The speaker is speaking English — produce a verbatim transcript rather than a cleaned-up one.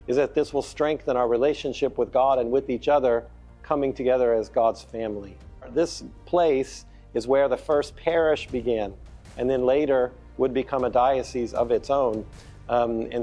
is that this will strengthen our relationship with God and with each other, coming together as God's family. This place is where the first parish began, and then later would become a diocese of its own. Um, and